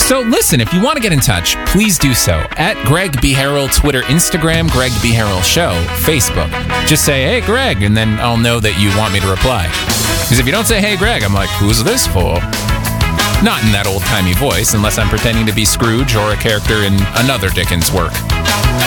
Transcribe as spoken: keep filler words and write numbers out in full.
So listen, if you want to get in touch, please do so at Greg B. Harrell, Twitter, Instagram, Greg B. Harrell Show, Facebook. Just say, hey, Greg, and then I'll know that you want me to reply. Because if you don't say, hey, Greg, I'm like, who's this for? Not in that old-timey voice, unless I'm pretending to be Scrooge or a character in another Dickens work.